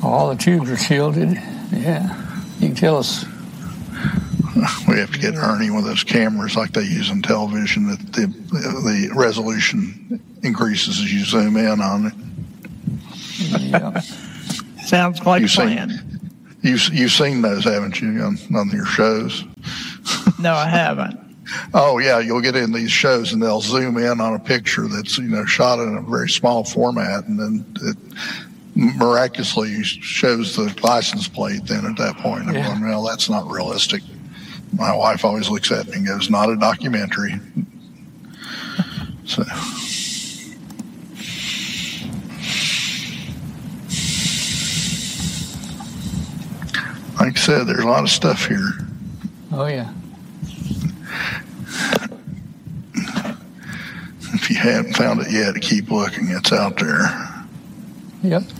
All the tubes are shielded. Yeah. You can tell us. We have to get Ernie one of those cameras like they use in television that the resolution increases as you zoom in on it. Yeah. Sounds like a plan. You've seen those, haven't you, on your shows? No, I haven't. Oh, yeah, you'll get in these shows and they'll zoom in on a picture that's, shot in a very small format, and then it miraculously shows the license plate then at that point. I'm going, well, that's not realistic. My wife always looks at me and goes, not a documentary. So... Like I said, there's a lot of stuff here. Oh, yeah. If you haven't found it yet, keep looking. It's out there. Yep.